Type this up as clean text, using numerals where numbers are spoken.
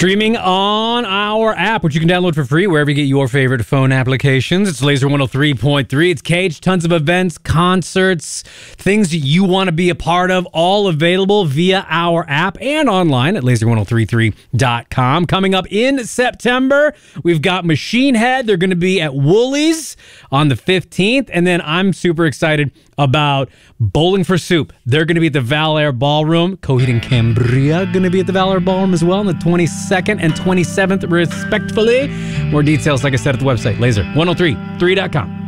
Streaming on our app, which you can download for free wherever you get your favorite phone applications. It's Laser 103.3. It's Cage. Tons of events, concerts, things you want to be a part of, all available via our app and online at laser1033.com. Coming up in September, we've got Machine Head. They're going to be at Woolies on the 15th. And then I'm super excited about Bowling for Soup. They're going to be at the Valair Ballroom. Coheed and Cambria going to be at the Valair Ballroom as well on the 22nd and 27th, respectively. More details, like I said, at the website, laser1033.com.